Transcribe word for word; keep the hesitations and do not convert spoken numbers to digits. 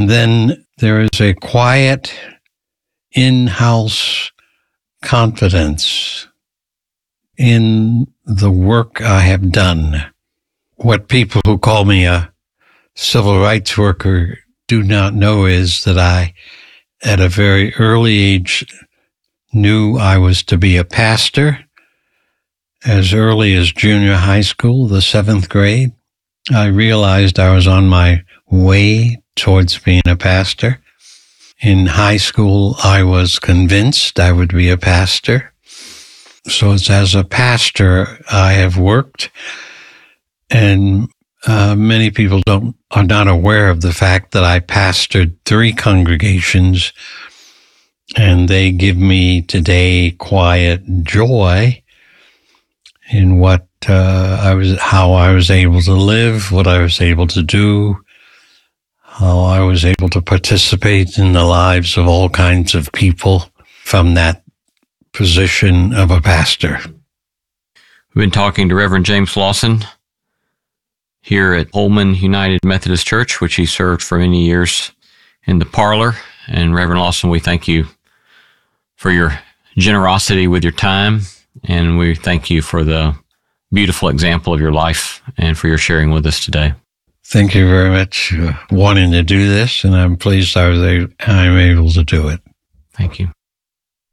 And then there is a quiet in-house confidence in the work I have done. What people who call me a civil rights worker do not know is that I, at a very early age, knew I was to be a pastor. As early as junior high school, the seventh grade, I realized I was on my way towards being a pastor. In high school, I was convinced I would be a pastor. So it's as a pastor I have worked, and uh, many people don't are not aware of the fact that I pastored three congregations, and they give me today quiet joy in what uh, I was, how I was able to live, what I was able to do, how I was able to participate in the lives of all kinds of people from that position of a pastor. We've been talking to Reverend James Lawson here at Holman United Methodist Church, which he served for many years in the parlor. And Reverend Lawson, we thank you for your generosity with your time, and we thank you for the beautiful example of your life and for your sharing with us today. Thank you very much for wanting to do this, and I'm pleased I was a, I'm able to do it. Thank you.